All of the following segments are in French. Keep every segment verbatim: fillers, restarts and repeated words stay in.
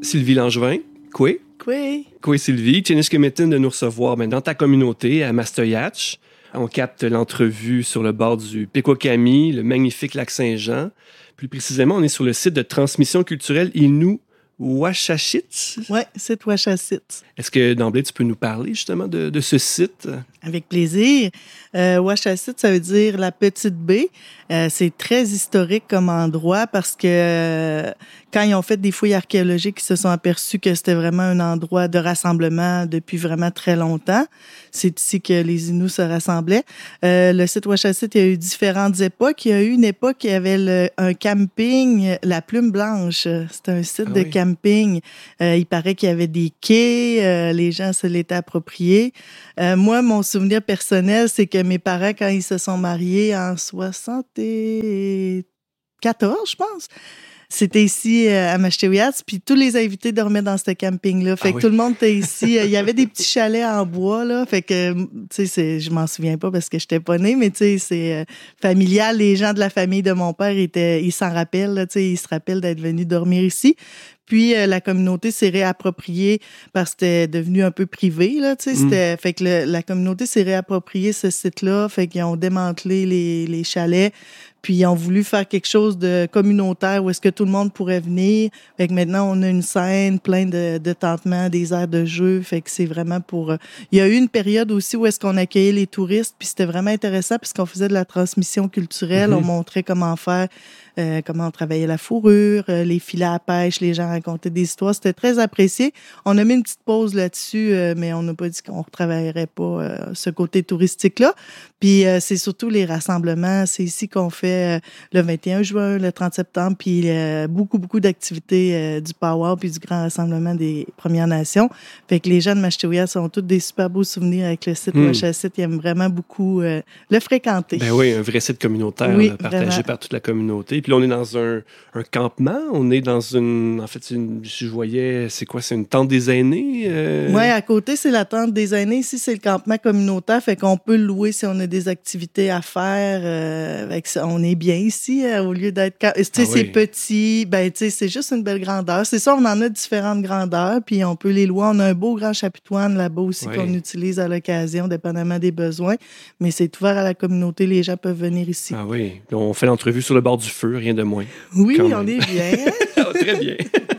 Sylvie Langevin. Quoi? Quoi? Quoi, Sylvie? Tieniskemetin de nous recevoir ben, dans ta communauté à Mastoyatch. On capte l'entrevue sur le bord du Pequawkami, le magnifique lac Saint-Jean. Plus précisément, on est sur le site de transmission culturelle Innu Ouachachit. Oui, c'est Ouachachit. Est-ce que d'emblée, tu peux nous parler justement de, de ce site? Avec plaisir. Euh, Ouachachit, ça veut dire la petite baie. Euh, c'est très historique comme endroit parce que euh, quand ils ont fait des fouilles archéologiques, ils se sont aperçus que c'était vraiment un endroit de rassemblement depuis vraiment très longtemps. C'est ici que les Inuits se rassemblaient. Euh, le site Ouachachit, il y a eu différentes époques. Il y a eu une époque où il y avait le, un camping, la Plume Blanche. C'était un site ah de oui. camping. Euh, il paraît qu'il y avait des quais. Euh, les gens se l'étaient appropriés. Euh, moi, mon souvenir personnel, c'est que mes parents, quand ils se sont mariés en soixante-quatorze, je pense, c'était ici à Mastoyatch, puis tous les invités dormaient dans ce camping-là. Fait ah que oui. tout le monde était ici. Il y avait des petits chalets en bois, là. Fait que, tu sais, je m'en souviens pas parce que j'étais pas née, mais tu sais, c'est euh, familial. Les gens de la famille de mon père, étaient, ils s'en rappellent, là, tu sais, ils se rappellent d'être venus dormir ici. Puis euh, la communauté s'est réappropriée parce que c'était devenu un peu privé, là, tu sais, mm. c'était fait que le, la communauté s'est réappropriée ce site-là, fait qu'ils ont démantelé les les chalets, puis ils ont voulu faire quelque chose de communautaire où est-ce que tout le monde pourrait venir. Fait que maintenant on a une scène plein de de tentements, des aires de jeu, fait que c'est vraiment pour euh... il y a eu une période aussi où est-ce qu'on accueillait les touristes, puis c'était vraiment intéressant puisqu'on faisait de la transmission culturelle, mm-hmm. on montrait comment faire Euh, comment on travaillait la fourrure, euh, les filets à pêche, les gens racontaient des histoires. C'était très apprécié. On a mis une petite pause là-dessus, euh, mais on n'a pas dit qu'on ne retravaillerait pas euh, ce côté touristique-là. Puis euh, c'est surtout les rassemblements. C'est ici qu'on fait euh, le vingt et un juin, le trente septembre, puis euh, beaucoup, beaucoup d'activités euh, du Powwow puis du Grand Rassemblement des Premières Nations. Fait que les gens de Mastoyatch ont tous des super beaux souvenirs avec le site mmh. Ouachachit. Ils aiment vraiment beaucoup euh, le fréquenter. Ben oui, un vrai site communautaire oui, là, partagé vraiment. par toute la communauté. Puis là, on est dans un, un campement. On est dans une... En fait, une, je voyais... C'est quoi? C'est une tente des aînés? Euh... Oui, à côté, c'est la tente des aînés. Ici, c'est le campement communautaire. Fait qu'on peut le louer si on a des activités à faire. Euh, avec ça, on est bien ici, euh, au lieu d'être... Tu sais, ah c'est oui. petit. Ben, tu sais, c'est juste une belle grandeur. C'est ça, on en a différentes grandeurs. Puis on peut les louer. On a un beau grand chapiteau là-bas aussi oui. qu'on utilise à l'occasion, dépendamment des besoins. Mais c'est ouvert à la communauté. Les gens peuvent venir ici. Ah oui. On fait l'entrevue sur le bord du feu, rien de moins. Oui, on est bien. Ah, très bien.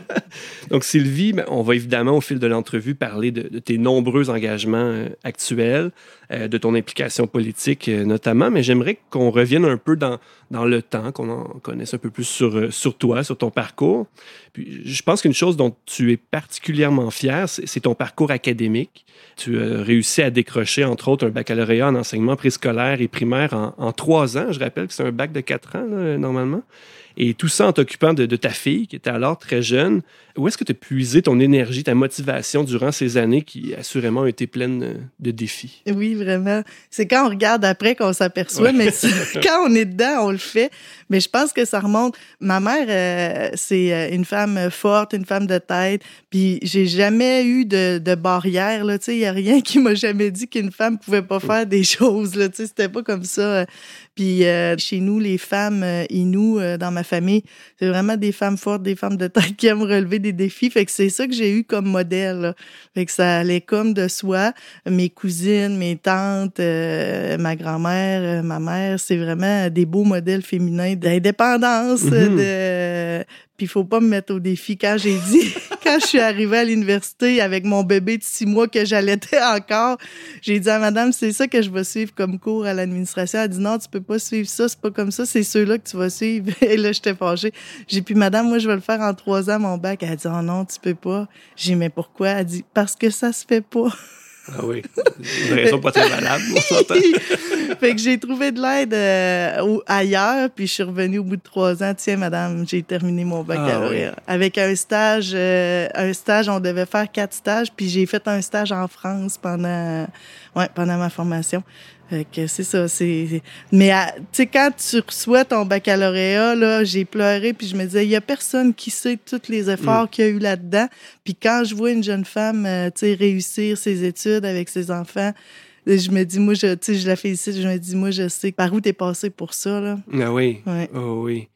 Donc, Sylvie, on va évidemment, au fil de l'entrevue, parler de, de tes nombreux engagements euh, actuels, euh, de ton implication politique euh, notamment, mais j'aimerais qu'on revienne un peu dans, dans le temps, qu'on en connaisse un peu plus sur, euh, sur toi, sur ton parcours. Puis, je pense qu'une chose dont tu es particulièrement fier, c'est, c'est ton parcours académique. Tu as réussi à décrocher, entre autres, un baccalauréat en enseignement préscolaire et primaire en, en trois ans. Je rappelle que c'est un bac de quatre ans, là, normalement. Et tout ça en t'occupant de, de ta fille, qui était alors très jeune. Où est-ce que tu as puisé ton énergie, ta motivation durant ces années qui, assurément, ont été pleines de défis? Oui, vraiment. C'est quand on regarde après qu'on s'aperçoit, ouais. mais quand on est dedans, on le fait. Mais je pense que ça remonte. Ma mère, euh, c'est une femme forte, une femme de tête. Puis j'ai jamais eu de, de barrière, là. Tu sais, il y a rien qui m'a jamais dit qu'une femme pouvait pas faire des choses, là. Tu sais, c'était pas comme ça. Puis euh, chez nous, les femmes euh, Inuits, euh, dans ma famille, c'est vraiment des femmes fortes, des femmes de tête qui aiment relever des défis. Fait que c'est ça que j'ai eu comme modèle, là. Fait que ça allait comme de soi. Mes cousines, mes tantes, euh, ma grand-mère, euh, ma mère, c'est vraiment des beaux modèles féminins d'indépendance, mm-hmm. de... Puis il faut pas me mettre au défi. Quand j'ai dit, quand je suis arrivée à l'université avec mon bébé de six mois que j'allaitais encore, j'ai dit à madame, c'est ça que je vais suivre comme cours à l'administration. Elle a dit non, tu peux pas suivre ça, c'est pas comme ça, c'est ceux-là que tu vas suivre. Et là, j'étais fâchée. J'ai dit, puis madame, moi, je vais le faire en trois ans, mon bac. Elle a dit, oh non, tu peux pas. J'ai dit, mais pourquoi? Elle a dit, parce que ça se fait pas. Ah oui, une raison pas très valable, on s'entend. Fait que j'ai trouvé de l'aide euh, ailleurs, puis je suis revenue au bout de trois ans. Tiens, madame, j'ai terminé mon baccalauréat. Ah oui. Avec un stage, euh, un stage, on devait faire quatre stages, puis j'ai fait un stage en France pendant, ouais, pendant ma formation. Fait que c'est ça, c'est... Mais, tu sais, quand tu reçois ton baccalauréat, là, j'ai pleuré, puis je me disais, il y a personne qui sait tous les efforts mm. qu'il y a eu là-dedans. Puis quand je vois une jeune femme, euh, tu sais, réussir ses études avec ses enfants, je me dis, moi, je, tu sais, je la félicite, je me dis, moi, je sais par où t'es passé pour ça, là. Ah oui, ouais. oh oui.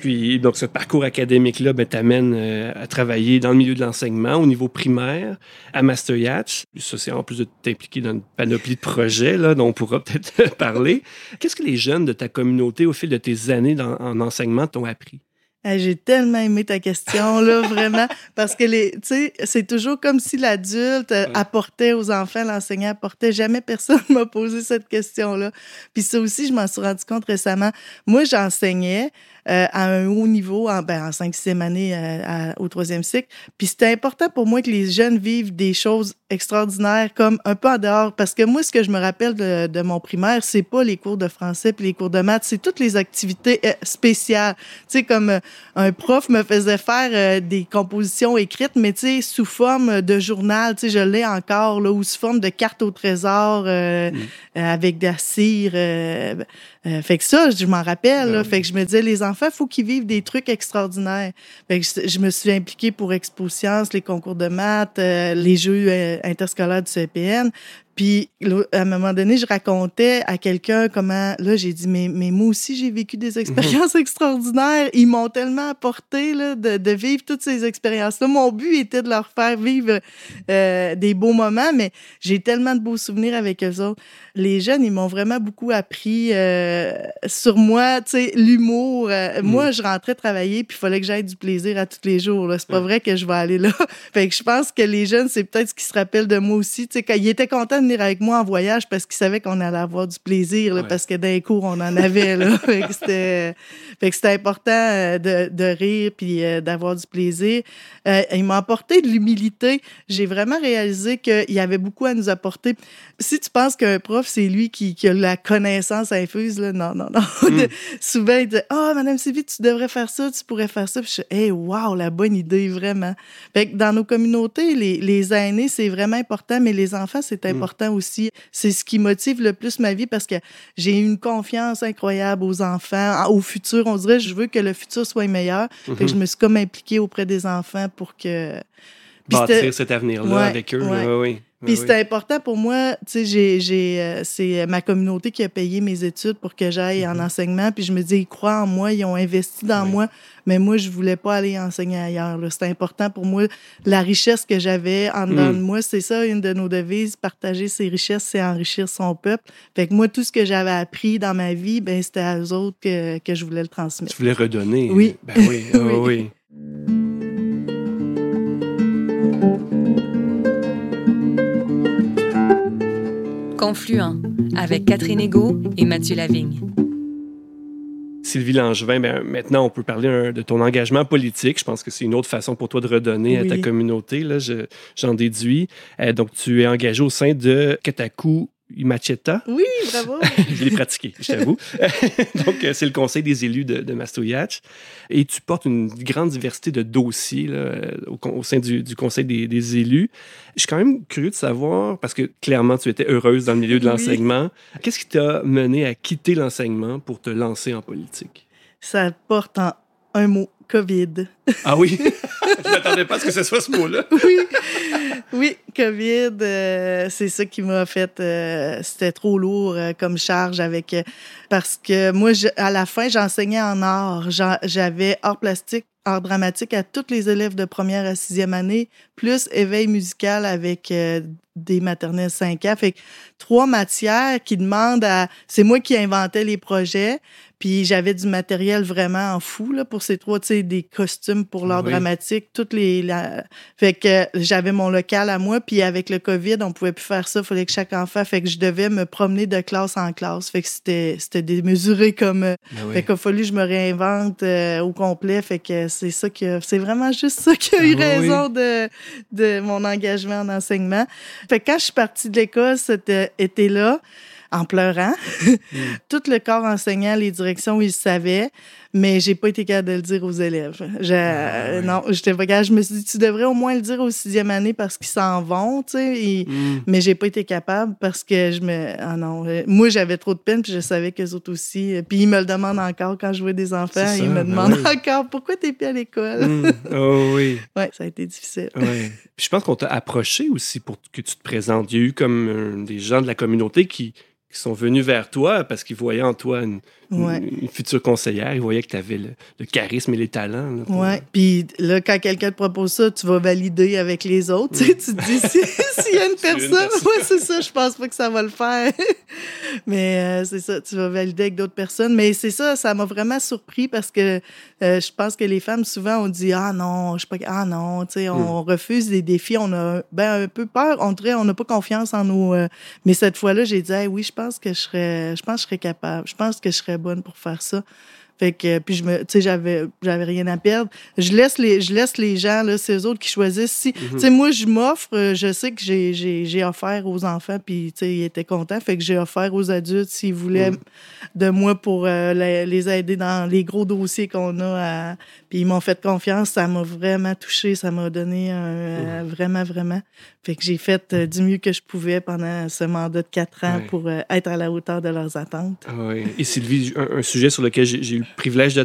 Puis, donc, ce parcours académique-là ben, t'amène euh, à travailler dans le milieu de l'enseignement au niveau primaire, à Master-Yachts. Ça, c'est en plus de t'impliquer dans une panoplie de projets là, dont on pourra peut-être parler. Qu'est-ce que les jeunes de ta communauté, au fil de tes années dans, en enseignement, t'ont appris? Hey, j'ai tellement aimé ta question, là, vraiment, parce que les, tu sais, c'est toujours comme si l'adulte ouais. apportait aux enfants, l'enseignant apportait. Jamais personne m'a posé cette question-là. Puis ça aussi, je m'en suis rendu compte récemment. Moi, j'enseignais euh, à un haut niveau, en, ben, en cinq sixième année euh, à, au troisième cycle. Puis c'était important pour moi que les jeunes vivent des choses extraordinaires, comme un peu en dehors. Parce que moi, ce que je me rappelle de, de mon primaire, c'est pas les cours de français puis les cours de maths, c'est toutes les activités euh, spéciales. Tu sais, comme euh, un prof me faisait faire euh, des compositions écrites, mais tu sais, sous forme de journal, tu sais, je l'ai encore, là, ou sous forme de carte au trésor euh, mmh. euh, avec de la cire. Euh, euh, fait que ça, je m'en rappelle. Là, fait que je me disais, les enfants, il faut qu'ils vivent des trucs extraordinaires. Fait que je, je me suis impliquée pour Expo Sciences, les concours de maths, euh, les jeux euh, interscolaires du C E P N. Puis, à un moment donné, je racontais à quelqu'un comment... Là, j'ai dit, mais, mais moi aussi, j'ai vécu des expériences mmh. extraordinaires. Ils m'ont tellement apporté là, de, de vivre toutes ces expériences-là. Mon but était de leur faire vivre euh, des beaux moments, mais j'ai tellement de beaux souvenirs avec eux autres. Les jeunes, ils m'ont vraiment beaucoup appris euh, sur moi, tu sais, l'humour. Euh, mmh. Moi, je rentrais travailler, puis il fallait que j'aille du plaisir à tous les jours. Là. C'est pas mmh. vrai que je vais aller là. Fait que je pense que les jeunes, c'est peut-être ce qu'ils se rappellent de moi aussi. Tu sais, quand ils étaient contents de venir avec moi en voyage parce qu'ils savaient qu'on allait avoir du plaisir, là, ouais. parce que dans les cours, on en avait. Là. fait, que c'était, fait que c'était important de, de rire puis euh, d'avoir du plaisir. Euh, ils m'ont apporté de l'humilité. J'ai vraiment réalisé qu'il y avait beaucoup à nous apporter. Si tu penses qu'un prof, c'est lui qui, qui a la connaissance infuse, là, non, non, non. Mm. De, souvent, il dit « Ah, oh, Madame Sylvie, tu devrais faire ça, tu pourrais faire ça. » Puis je dis « Hey, wow, la bonne idée, vraiment. » Fait que dans nos communautés, les, les aînés, c'est vraiment important, mais les enfants, c'est important mm. aussi. C'est ce qui motive le plus ma vie parce que j'ai une confiance incroyable aux enfants, au futur. On dirait, je veux que le futur soit meilleur. Mm-hmm. Fait que je me suis comme impliquée auprès des enfants pour que... Puis bâtir cet avenir-là ouais, avec eux. Ouais. Oui, oui. Puis oui. c'était important pour moi, tu sais, j'ai, j'ai, euh, c'est ma communauté qui a payé mes études pour que j'aille mm-hmm. en enseignement. Puis je me dis, ils croient en moi, ils ont investi dans oui. moi, mais moi, je voulais pas aller enseigner ailleurs. Là. C'était important pour moi. La richesse que j'avais en dedans mm. de moi, c'est ça, une de nos devises, partager ses richesses, c'est enrichir son peuple. Fait que moi, tout ce que j'avais appris dans ma vie, ben c'était à eux autres que, que je voulais le transmettre. Tu voulais redonner. Oui. Ben oui, oui. Oh, oui. Confluent, avec Catherine Egault et Mathieu Lavigne. Sylvie Langevin, ben, maintenant, on peut parler un, de ton engagement politique. Je pense que c'est une autre façon pour toi de redonner oui. à ta communauté. Là, je, j'en déduis. Euh, donc, tu es engagé au sein de Kataku Imacheta. Oui, bravo! Je l'ai pratiqué, je t'avoue. Donc, c'est le conseil des élus de, de Masto-Yachts. Et tu portes une grande diversité de dossiers là, au, au sein du, du conseil des, des élus. Je suis quand même curieux de savoir, parce que clairement, tu étais heureuse dans le milieu de l'enseignement. Oui. Qu'est-ce qui t'a mené à quitter l'enseignement pour te lancer en politique? Ça porte en un mot. COVID. Ah oui? Je ne m'attendais pas à ce que ce soit ce mot-là. oui, oui, COVID, euh, c'est ça qui m'a fait... Euh, c'était trop lourd euh, comme charge avec... Euh, parce que moi, je, à la fin, j'enseignais en art. J'en, j'avais art plastique, art dramatique à tous les élèves de première à sixième année, plus éveil musical avec euh, des maternelles cinq ans. Fait que trois matières qui demandent à... C'est moi qui inventais les projets. Puis j'avais du matériel vraiment en fou là, pour ces trois, tu sais, des costumes pour l'art oui. dramatique, toutes les... La... Fait que j'avais mon local à moi, puis avec le COVID, on pouvait plus faire ça, il fallait que chaque enfant... Fait que je devais me promener de classe en classe. Fait que c'était, c'était démesuré comme... Ben oui. Fait qu'il a fallu que je me réinvente euh, au complet. Fait que c'est ça que... C'est vraiment juste ça qui a eu ah raison oui. de, de mon engagement en enseignement. Fait que quand je suis partie de l'école cet été-là, en pleurant. Mm. Tout le corps enseignant, les directions, ils le savaient, mais j'ai pas été capable de le dire aux élèves. Je, ah, ouais. Non, j'étais pas capable. Je me suis dit, tu devrais au moins le dire aux sixième année parce qu'ils s'en vont, tu sais. Et... Mm. Mais j'ai pas été capable parce que je me... Ah non, moi, j'avais trop de peine puis je savais qu'eux autres aussi. Puis ils me le demandent encore quand je vois des enfants. Ça, ils me demandent oui. encore, pourquoi t'es plus à l'école? Mm. Oh oui. Ouais, ça a été difficile. Ouais. Puis je pense qu'on t'a approché aussi pour que tu te présentes. Il y a eu comme euh, des gens de la communauté qui qui sont venus vers toi parce qu'ils voyaient en toi une, ouais. une, une future conseillère. Ils voyaient que tu avais le, le charisme et les talents. Là, pour... Oui. Puis là, quand quelqu'un te propose ça, tu vas valider avec les autres. Mm. Tu te dis, s'il si y a une personne, moi, c'est ça, je pense pas que ça va le faire. Mais euh, c'est ça, tu vas valider avec d'autres personnes. Mais c'est ça, ça m'a vraiment surpris parce que euh, je pense que les femmes, souvent, on dit « Ah non, je sais pas... Ah non, tu sais, on mm. refuse des défis. On a ben, un peu peur. On dirait, on n'a pas confiance en nous. Euh... » Mais cette fois-là, j'ai dit hey, « Oui, je pense que je serais... Je pense que je serais capable. Je pense que je serais bonne pour faire ça. » Fait que, puis je me, tu sais, j'avais, j'avais rien à perdre. Je laisse les, je laisse les gens, là, c'est eux autres qui choisissent. Si, mm-hmm. tu sais, moi, je m'offre, je sais que j'ai, j'ai, j'ai offert aux enfants, puis, tu sais, ils étaient contents. Fait que j'ai offert aux adultes s'ils voulaient mm. de moi pour euh, les, les aider dans les gros dossiers qu'on a. À, puis ils m'ont fait confiance. Ça m'a vraiment touchée. Ça m'a donné un, mm. euh, vraiment, vraiment. Fait que j'ai fait euh, du mieux que je pouvais pendant ce mandat de quatre ans ouais. pour euh, être à la hauteur de leurs attentes. Ah oui. Et Sylvie, un, un sujet sur lequel j'ai, j'ai eu le privilège de